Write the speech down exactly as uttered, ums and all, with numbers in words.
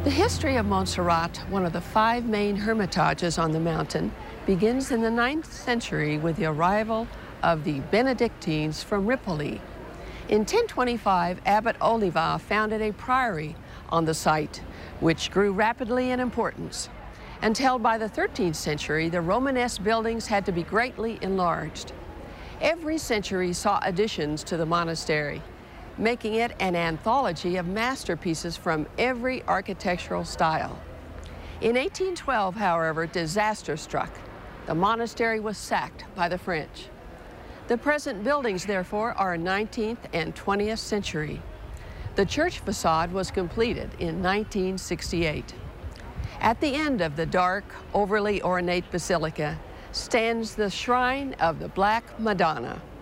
The history of Montserrat, one of the five main hermitages on the mountain, begins in the ninth century with the arrival of the Benedictines from Ripoli. In ten twenty-five, Abbot Oliva founded a priory on the site, which grew rapidly in importance, until by the thirteenth century, the Romanesque buildings had to be greatly enlarged. Every century saw additions to the monastery, making it an anthology of masterpieces from every architectural style. In eighteen twelve, however, disaster struck. The monastery was sacked by the French. The present buildings, therefore, are nineteenth and twentieth century. The church facade was completed in nineteen sixty-eight. At the end of the dark, overly ornate basilica stands the shrine of the Black Madonna.